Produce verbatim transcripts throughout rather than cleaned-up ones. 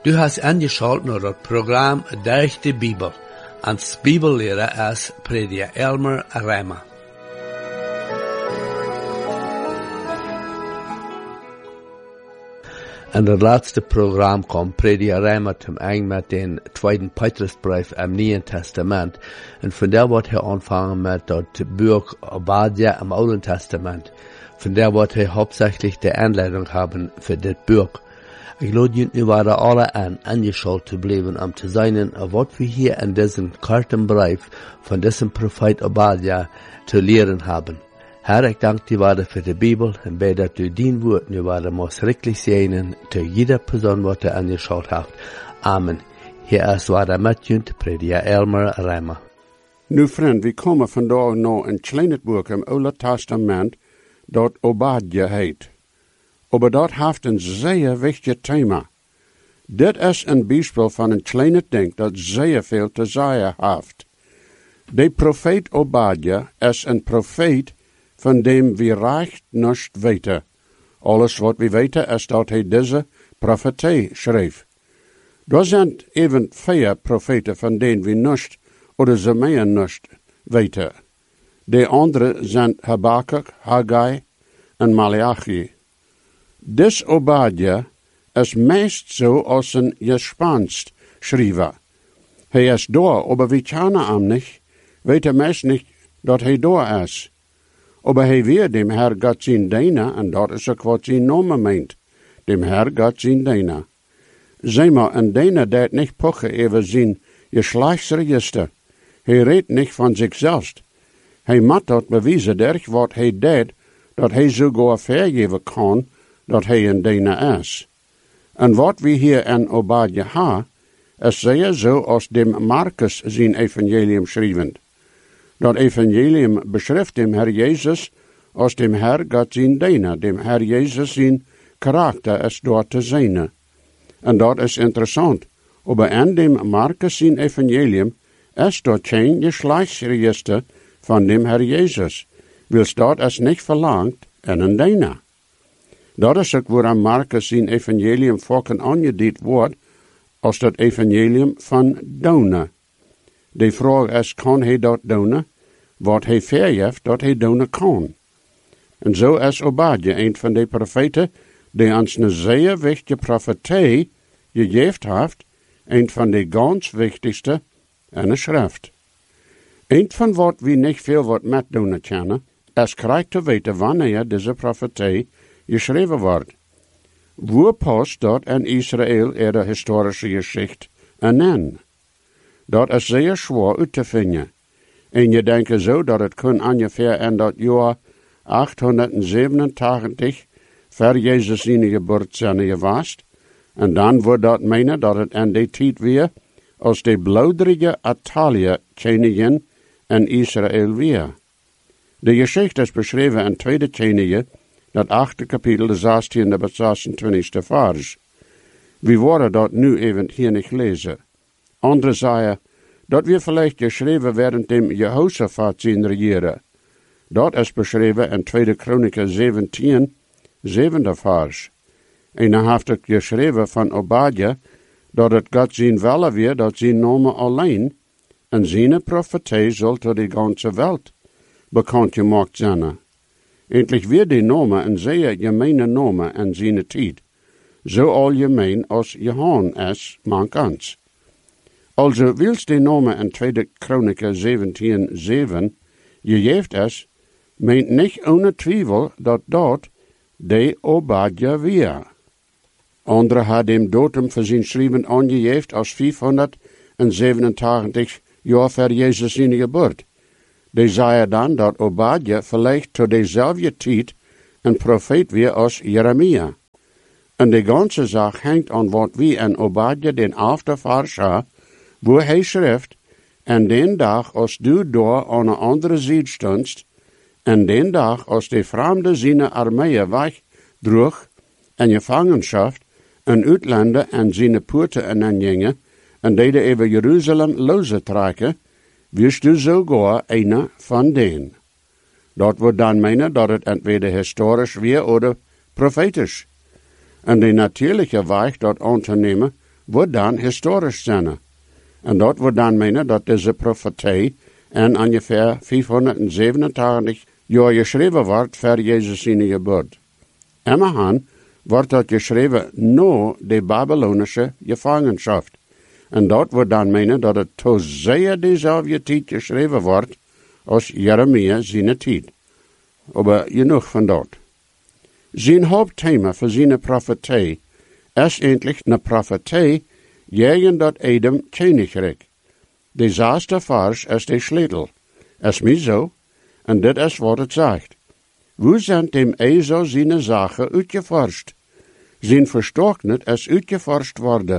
Du hast angeschaltet naar het programma Durch de Bibel. Als Bibellehrer is prediker Elmer Reimer. In het laatste programma kwam prediker Reimer zum eind met den tweeden Petrusbrief im Nieuwen Testament. En van daar wordt hij aanvangen met dat boek Obadja im Oude Testament. Von der wird hij hauptsächlich die Anleitung haben für das Buch. Ich lade jullie waren alle an, angeschaut zu bleiben, um zu sein, was wir hier in diesem kurzen Brief von diesem Prophet Obadja zu lehren haben. Herr, ich danke dir waren für die Bibel und bete, dass du dein Wort nu waren muss richtig sehen, zu jeder Person, was du angeschaut hast. Amen. Hier ist war mit jünt, Prediker Elmer Reimer. Nu vriend, we komen vandaag naar een klein boek im Oude Testament, dat Obadja heet. Aber dat heeft een zeer wichtig thema. Dit is een bijspel van een kleine ding dat zeer veel te zeggen heeft. De profeet Obadja is een profeet van dem we recht niets weten. Alles wat we weten is dat hij deze profetie schreef. Er zijn even vier profeten van denen we niets oder ze meer niets weten. De andere zijn Habakkuk, Haggai en Malachi. Dis Obadja is meest zo als een gespanst schrijver. Hij is door, aber we kennen hem niet, weten meest niet dat hij door is. Aber hij weer dem Herr Gott zijn dienen, en dat is ook wat zijn naam meent. Dem Herr Gott zijn dienen. Zeg maar, een diener deed niet pochen over zijn geslachtsregister. Hij redt niet van zichzelf. Hij moet dat bewijzen durch wat hij deed, dat hij sogar vergeven kan, dat hij een diener is. En wat we hier in Obadja hebben, is zeer zo als dem Markus zijn evangelium schrijvend. Dat evangelium beschrijft dem Herr Jezus als dem Herr Gott zijn diener, dem Herr Jezus zijn karakter is door te zijn. En dat is interessant, aber in dem Markus zijn evangelium is dort geen geslachtsregister van dem Herr Jezus, wils dat is niet verlangt in een diener. Dat is ook waarom Markus zijn evangelium volken aangediend wordt als dat evangelium van donen. De vraag is, kan hij dat donen? Wat hij vergeeft, dat hij donen kan. En zo is Obadja een van de profeten die ons een zeer wichtige profetie gegeven heeft, een van de ganz wichtigste in de schrift. Een van wat we niet veel wat met doen kennen, is krijgt te weten wanneer deze profetie geschreven wordt. Waar past dat in Israël in de historische geschichte en in? Dat is zeer zwaar uit te vinden. En je denkt zo dat het kan ongeveer in dat jaar achthonderdzevenentachtig voor Jezus zijn geboorte zijn geweest. En dan wordt dat menen dat het in die tijd weer als de bloederige Atalia koningin in Israël weer. De geschichte is beschreven in tweede Koningin, dat achte kapitel, de zestiende tot zesentwintigste vers. We worden dat nu even hier niet lezen. Anderen zeggen dat we vielleicht geschreven werden dem Jehoshaphat zien regeren. Dat is beschreven in tweede Kronieken zeventien, zevende vers. En dan heeft het geschreven van Obadja, dat het God zien welle weer, dat zijn naam alleen, en zijn profetie zal tot de ganze welt bekend gemaakt zijn. Endlich weer die namen een zeer gemeene namen in zijn tijd, zo al gemeen als Johan is, mankans. Also wils die namen in tweede Kronieken zeventien, zeven gegeven is, meent niet ohne twijfel dat dat de Obadja weer. Andere had dem datum voor zijn schrijven aangegeven als vijfhonderdzevenentachtig jaar voor Jezus zijn geboorte. Die zei dan dat Obadja vielleicht tot dezelfde tijd een profeet weer als Jeremia. En de ganze zaak hangt aan wat we in Obadja den aftervers hebben, wo hij schrijft, en den dag als du door aan een andere zijde stondst, en den dag als de vreemde zijn armeeën wegdroeg en gevangenschap, en uitlanden en zijn poorten en ingingen, en deden over Jeruzalem loze trekken, wirst du sogar einer van den. Dat wordt dan menen dat het entweder historisch weer oder prophetisch. En de natuurlijke weg dat aan te nemen, wordt dan historisch zijn. En dat wordt dan menen dat deze profetie en ongeveer vijfhonderdzevenentachtig jaar geschreven wordt voor Jezus zijn geboorte. Immerhan wordt dat geschreven na de Babylonische gevangenschap. En dat wordt dan menen dat het tot zeer dezelfde tijd geschreven wordt als Jeremia zijn tijd. Maar genoeg van dat. Zijn hoofdthema voor zijn profetie is eindelijk een profetie tegen dat Edom koninkrijk. De zesde vers is de sleutel. Is mij zo, en dit is wat het zegt. Hoe zijn dem Esau zijn zaken uitgeforscht? Zijn verstocknet is uitgeforscht worden.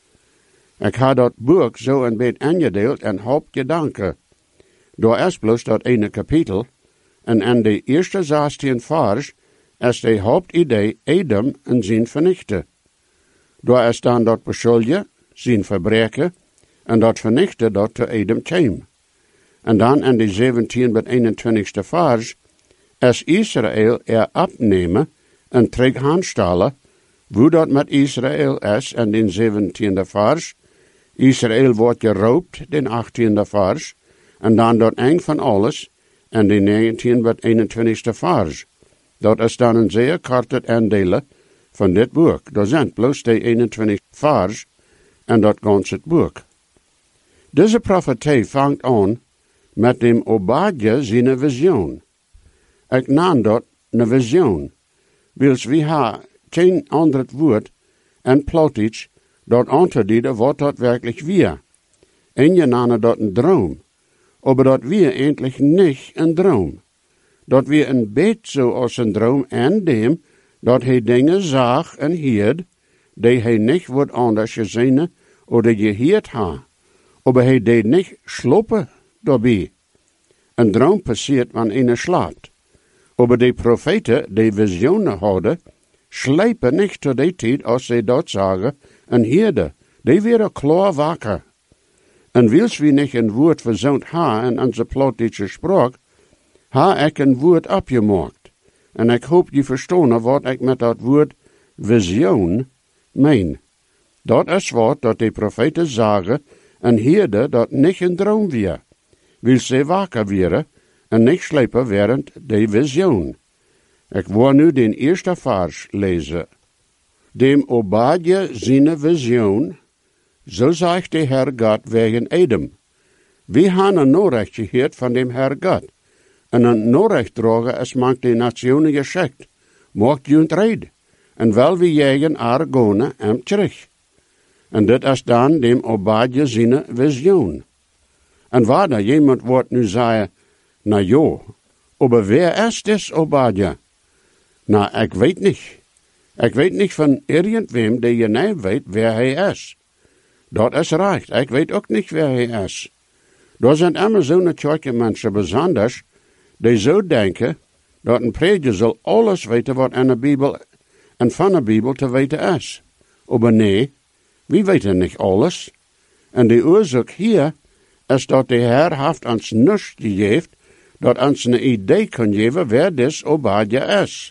Ik heb dat boek zo een beetje aangedeeld en hoop gedanken. Daar is bloos dat ene kapitel, en in de eerste zestien vers is de hoofdidee Edom en zijn vernichten. Daar is dan dat beschuldigen, zijn verbreken, en dat vernichten dat te Edom kwam. En dan in de zeventien tot eenentwintigste vers is Israël er opnemen en terug aanstellen, hoe dat met Israël is in de zeventiende vers. Israël wordt geroopt, de achttiende vers, en dan dat eind van alles, in de negentiende tot eenentwintigste vers. Dat is dan een zeer korte aandelen van dit boek. Dat zijn bloos de eenentwintig vers en dat ganse boek. Deze profetie vangt aan met dem Obadja zijn visioen. Ik naam dat een visioen, wils we ha geen ander woord en plotisch dat aanduiden wat dat werkelijk weer. En je namen dat een droom, maar dat weer eindelijk niet een droom. Dat weer een beetje zoals een droom en dem, dat hij dingen zag en hield, die hij niet wordt anders gezien of gehoord ha. Maar hij deed niet slopen daarbij. Een droom passiert wanneer een slaapt. Maar de profeten die visioenen hadden, slijpen niet tot die tijd als zij dat zagen en hielden. Die werden klaar wakker. En wils we niet een woord verzoend ha in onze plottische spraak, ha ik een woord opgemaakt. En ik hoop je verstaan wat ik met dat woord visioen meen. Dat is wat dat de profeten zagen en hielden dat niet een droom weer. Wil ze wakker werden en niet slepen während de visioen. Ik wil nu den eerste vers lezen. Dem Obadja zijn visioen, zo zegt de Heer God wegen Edom. We hebben een Norrecht gehoord van dem Heer God. En een Norrecht dragen is mank de nationen geschikt. Mocht je red. En wel we jagen Argone en terug. En dit is dan dem Obadja zijn visioen. En waar da iemand wordt nu zeggen, nou jo, maar wer is des Obadja? Nou, ik weet niet. Ik weet niet van irgendwem die je niet weet wer hij is. Dat is recht, ik weet ook niet wer hij is. Er zijn immer zo'n kerkenmensen besonders, die zo denken, dat een prediker zal alles weten wat in de Bijbel en van de Bijbel te weten is. Maar nee, we weten niet alles. En de oorzaak hier is dat de Heer heeft ons niets gegeven, dat ons een idee kan geven wer des Obadja is.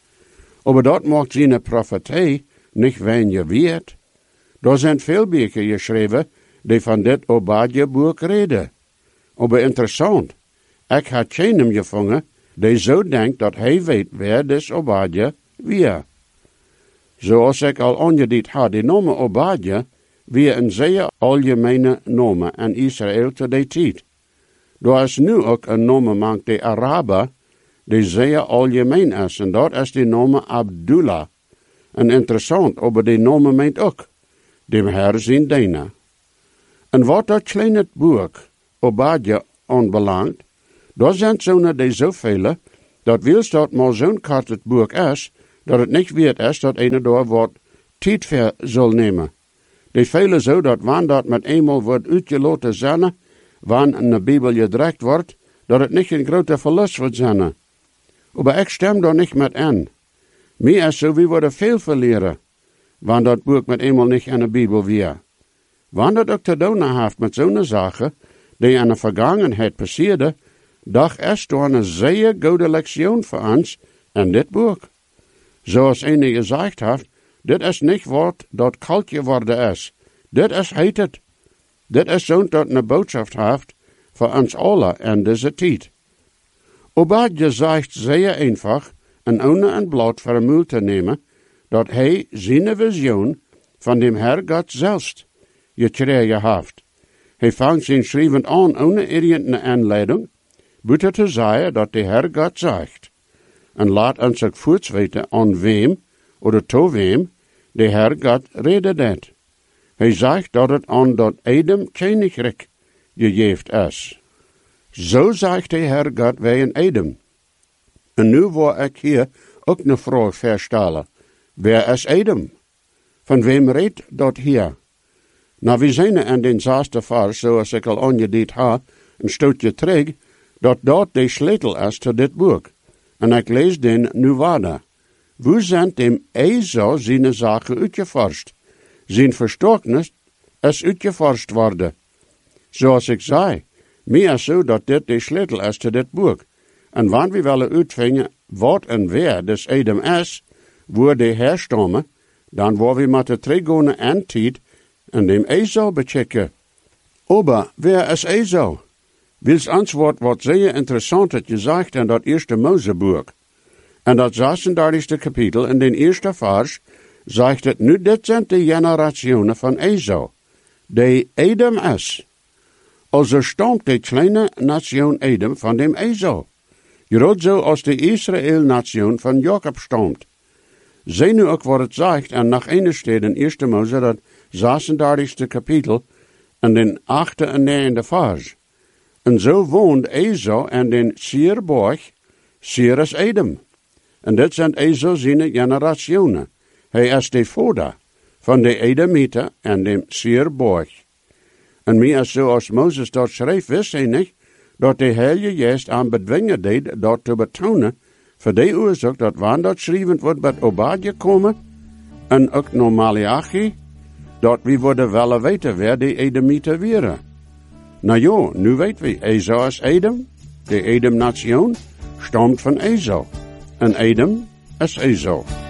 Maar dat maakt zijn profetie niet weinig weet. Er zijn veel boeken geschreven die van dit Obadja-boek reden. Maar interessant, ik had geen gevangen die zo denkt dat hij weet wer des Obadja weer. Zoals ik al aangeduid had, de naam Obadja weer een zeer algemene naam in Israël te die tijd. Er is nu ook een naam mank de Araber, die zeer algemeen is, en dat is de naam Abdullah. En interessant, maar die naam meent ook, dem Heer zijn dienaar. En wat dat kleine boek Obadja aanbelangt, daar zijn zo'n die zoveel, dat wils dat maar zo'n kort het boek is, dat het niet weet is dat een daar wat tijd voor zal nemen. Die velen zo dat wanneer dat met eenmaal wordt uitgelaten zijn, wanneer in de Bijbel gedrukt wordt, dat het niet een grote verlust wordt zijn. Maar ik stem daar niet met in. Mij is zo, we worden veel verleren, wanneer dat boek met eenmaal niet in de Bijbel weer. Wanneer dat ook te doen heeft met zo'n zaken, die in de vergangenheid passeerde, dag is door een zeer goede lektion voor ons in dit boek. Zoals een gezegd heeft, dit is niet wat dat kalt geworden is, Dit is heet het. Dit is zo'n dat een boodschap heeft voor ons allen en deze tijd. Obadja zegt zeer einfach en ohne een blad voor een mul te nemen, dat hij zijn visioen van dem Herr God zelfs gekregen heeft. Hij vangt zijn schrijven aan ohne irgendeine aanleiding, buiten te zeggen dat de Herr God zegt. En laat ons ook voorts weten aan wem, oder to wem, de Herr God redet. Hij zegt dat het aan dat Edom Königreich gegeven is. Zo zegt de Herr God wij in Edom. En nu wil ik hier ook een vraag verstellen. Wer is Edom? Van wem redt dat hier? Nou, we zijn in den zesde vers, zoals ik al aangeduid heb, een stukje terug, dat dat de sleutel is tot dit boek. En ik lees den nu verder. Wo zijn dem Esau zijn zaken uitgeforst? Zijn verstoornis is uitgeforst worden. Zoals ik zei, meer is zo dat dit de sleutel is tot dit boek. En wanneer we willen uitvinden wat en wer des Edom is, waar de herstammen, dan worden we met de teruggaande eindtijd en dem Esau bechecken. Aber wer is Esau? Wils antwoord wordt zeer interessant het gezegd in dat eerste Mozeboek. En dat zesendertigste kapitel in den eerste vers zegt het nu dit zijn de generationen van Esau, de Edom is. Also stamt de kleine nation Edom van dem Esau. Groot zo als de Israël-nation van Jacob stamt. Zie nu ook wat het zegt en nog ene steed in eerste Mose dat zesendertigste kapitel en den achte en negende vers. En zo woont Esau en den Seirborg, Seir is Edom. En dit zijn Esau zijn generationen. Hij is de vader van de Edomieten en de Seirborg. En meer zoals Mozes dat schreef, wist hij niet dat de Heilige Geest aan bedwingen deed dat te betonen, voor de oorzaak dat wanneer dat schrijvend wordt bij Obadja komen, en ook naar Malachi, dat we worden willen weten wer de Edomieten waren. Nou ja, nu weten we, Esau is Edom, de Edom-nation stamt van Esau. En Edom is Esau.